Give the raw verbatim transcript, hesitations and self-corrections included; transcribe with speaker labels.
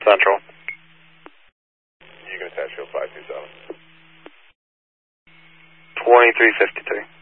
Speaker 1: Central.
Speaker 2: You can attach field five two seven.
Speaker 1: twenty-three fifty-three.